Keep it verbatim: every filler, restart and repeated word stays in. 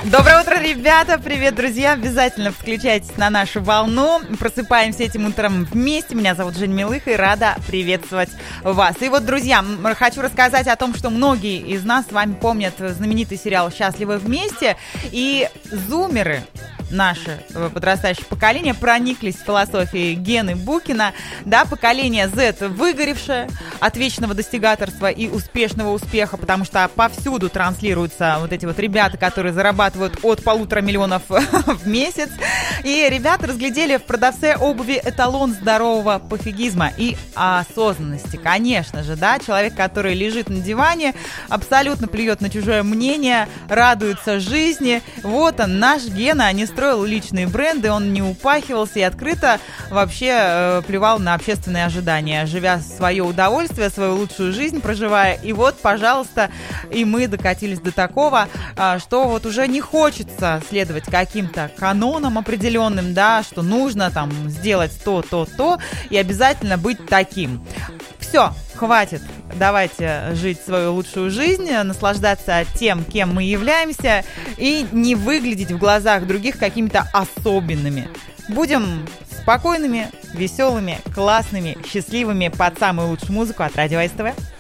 Доброе утро, ребята! Привет, друзья! Обязательно включайтесь на нашу волну. Просыпаемся этим утром вместе. Меня зовут Женя Милых и рада приветствовать вас. И вот, друзья, хочу рассказать о том, что многие из нас с вами помнят знаменитый сериал «Счастливы вместе». И зумеры, наше подрастающее поколение, прониклись в философией Гены Букина. Да, поколение Z выгоревшее от вечного достигаторства и успешного успеха, потому что повсюду транслируются вот эти вот ребята, которые зарабатывают от полутора миллионов в месяц. И ребята разглядели в продавце обуви эталон здорового пофигизма и осознанности. Конечно же, да, человек, который лежит на диване, абсолютно плюет на чужое мнение, радуется жизни. Вот он, наш Гена, не строил личные бренды, он не упахивался и открыто вообще э, плевал на общественные ожидания, живя свое удовольствие, свою лучшую жизнь проживая. И вот, пожалуйста, и мы докатились до такого, э, что вот уже не хочется следовать каким-то канонам определенным, да, что нужно там сделать то, то, то и обязательно быть таким. Все, хватит. Давайте жить свою лучшую жизнь, наслаждаться тем, кем мы являемся, и не выглядеть в глазах других какими-то особенными. Будем спокойными, веселыми, классными, счастливыми под самую лучшую музыку от Радио СТВ.